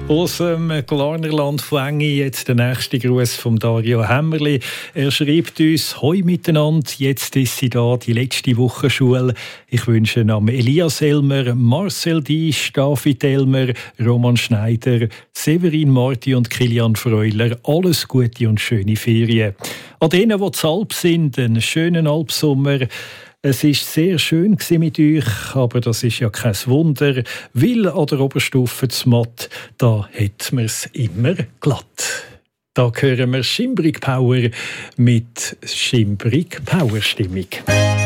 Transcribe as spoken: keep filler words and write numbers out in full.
Aus dem Glarnerland von Engi jetzt der nächste Gruß von Dario Hämmerli. Er schreibt uns: «Hoi miteinander, jetzt ist sie da, die letzte Wochenschule. Ich wünsche am Elias Elmer, Marcel Diesch, David Elmer, Roman Schneider, Severin Marti und Kilian Freuler alles Gute und schöne Ferien. An denen, die zu Alp sind, einen schönen Alpsommer. Es war sehr schön mit euch, aber das ist ja kein Wunder, weil an der Oberstufe zu Matt, da hat man es immer glatt.» Da hören wir Schimbrig Power mit Schimbrig Power Stimmung.